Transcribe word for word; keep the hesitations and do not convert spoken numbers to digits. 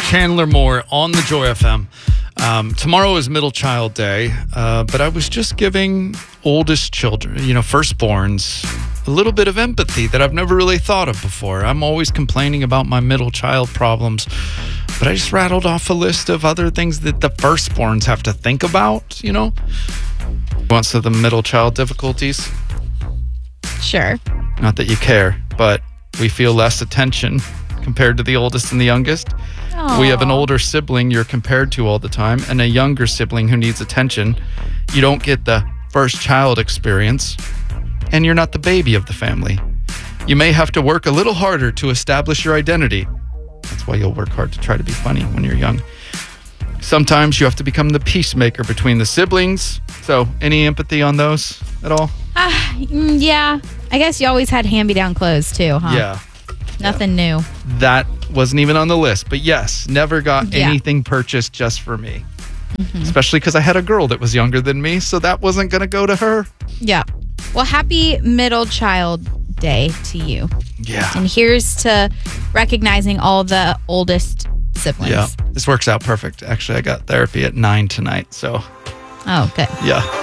Chandler Moore on the Joy F M. Um, tomorrow is Middle Child Day, uh, but I was just giving oldest children, you know, firstborns, a little bit of empathy that I've never really thought of before. I'm always complaining about my middle child problems, but I just rattled off a list of other things that the firstborns have to think about, you know? Once of the middle child difficulties. Sure. Not that you care, but we feel less attention compared to the oldest and the youngest. Aww. We have an older sibling you're compared to all the time and a younger sibling who needs attention. You don't get the first child experience, and you're not the baby of the family. You may have to work a little harder to establish your identity. That's why you'll work hard to try to be funny when you're young. Sometimes you have to become the peacemaker between the siblings. So, any empathy on those at all? Uh, yeah. I guess you always had hand-me-down clothes, too, huh? Yeah. Nothing yeah. new. That wasn't even on the list. But yes, never got Yeah. anything purchased just for me. Mm-hmm. Especially because I had a girl that was younger than me, so that wasn't going to go to her. Yeah. Well, happy Middle Child Day to you. Yeah. And here's to recognizing all the oldest siblings. Yeah. This works out perfect. Actually, I got therapy at nine tonight, so. Oh, good. Yeah.